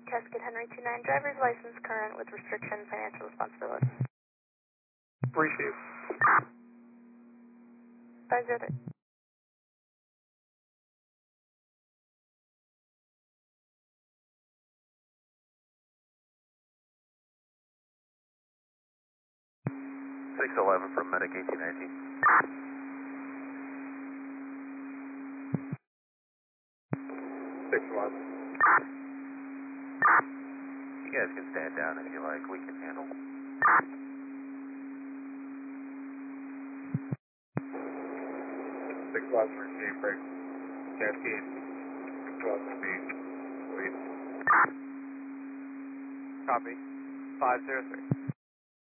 Cascade Henry 29, driver's license current with restriction, financial responsibility. Appreciate it. 503. from Medic 1819. 611. You guys can stand down if you like. We can handle. 611 for Jane Break. Cascade. 611 B. Wait. Copy. 503.